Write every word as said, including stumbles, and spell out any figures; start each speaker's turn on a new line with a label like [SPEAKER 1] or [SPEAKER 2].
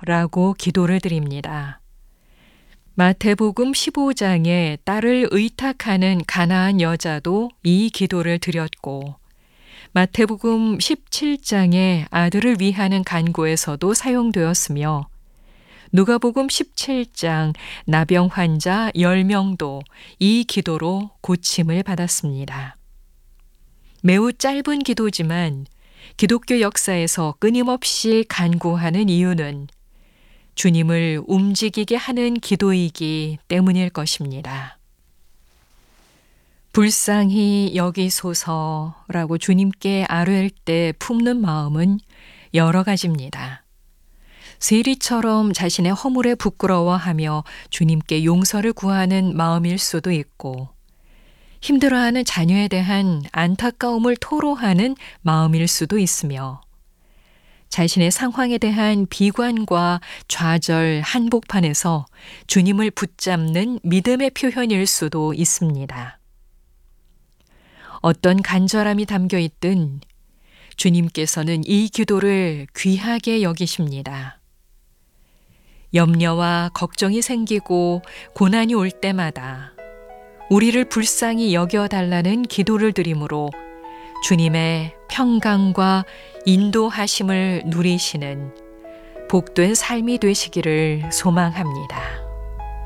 [SPEAKER 1] 라고 기도를 드립니다. 마태복음 십오 장에 딸을 의탁하는 가나안 여자도 이 기도를 드렸고, 마태복음 십칠 장에 아들을 위하는 간구에서도 사용되었으며, 누가복음 십칠 장 나병 환자 열 명도 이 기도로 고침을 받았습니다. 매우 짧은 기도지만 기독교 역사에서 끊임없이 간구하는 이유는 주님을 움직이게 하는 기도이기 때문일 것입니다. 불쌍히 여기소서라고 주님께 아뢰을 때 품는 마음은 여러 가지입니다. 세리처럼 자신의 허물에 부끄러워하며 주님께 용서를 구하는 마음일 수도 있고, 힘들어하는 자녀에 대한 안타까움을 토로하는 마음일 수도 있으며, 자신의 상황에 대한 비관과 좌절, 한복판에서 주님을 붙잡는 믿음의 표현일 수도 있습니다. 어떤 간절함이 담겨 있든 주님께서는 이 기도를 귀하게 여기십니다. 염려와 걱정이 생기고 고난이 올 때마다 우리를 불쌍히 여겨달라는 기도를 드림으로 주님의 평강과 인도하심을 누리시는 복된 삶이 되시기를 소망합니다.